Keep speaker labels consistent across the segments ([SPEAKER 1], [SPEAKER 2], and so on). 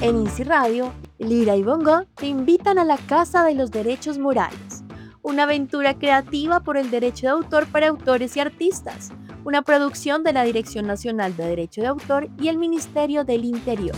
[SPEAKER 1] En Easy Radio, Lira y Bongo te invitan a la Casa de los Derechos Morales, una aventura creativa por el derecho de autor para autores y artistas, una producción de la Dirección Nacional de Derecho de Autor y el Ministerio del Interior.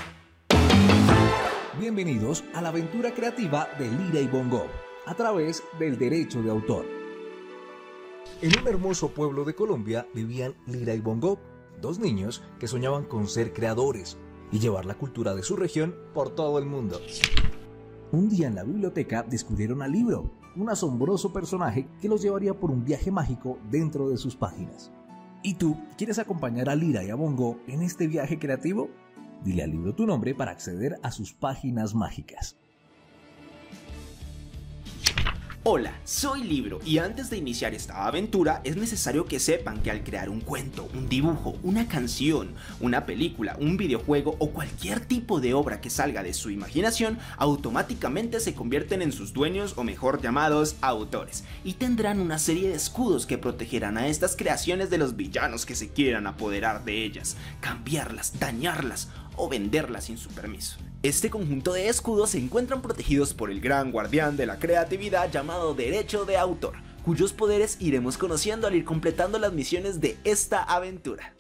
[SPEAKER 2] Bienvenidos a la aventura creativa de Lira y Bongo, a través del derecho de autor. En un hermoso pueblo de Colombia vivían Lira y Bongo, dos niños que soñaban con ser creadores y llevar la cultura de su región por todo el mundo. Un día en la biblioteca descubrieron al libro, un asombroso personaje que los llevaría por un viaje mágico dentro de sus páginas. ¿Y tú quieres acompañar a Lira y a Bongo en este viaje creativo? Dile al libro tu nombre para acceder a sus páginas mágicas.
[SPEAKER 3] Hola, soy Libro y antes de iniciar esta aventura es necesario que sepan que al crear un cuento, un dibujo, una canción, una película, un videojuego o cualquier tipo de obra que salga de su imaginación, automáticamente se convierten en sus dueños o mejor llamados autores y tendrán una serie de escudos que protegerán a estas creaciones de los villanos que se quieran apoderar de ellas, cambiarlas, dañarlas o venderlas sin su permiso. Este conjunto de escudos se encuentran protegidos por el gran guardián de la creatividad llamado Derecho de Autor, cuyos poderes iremos conociendo al ir completando las misiones de esta aventura.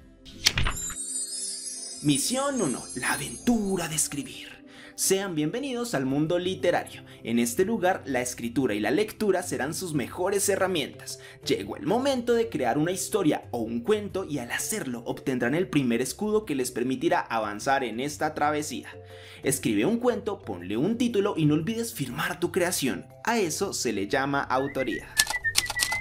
[SPEAKER 3] Misión 1. La aventura de escribir. Sean bienvenidos al mundo literario. En este lugar, la escritura y la lectura serán sus mejores herramientas. Llegó el momento de crear una historia o un cuento y al hacerlo obtendrán el primer escudo que les permitirá avanzar en esta travesía. Escribe un cuento, ponle un título y no olvides firmar tu creación. A eso se le llama autoría.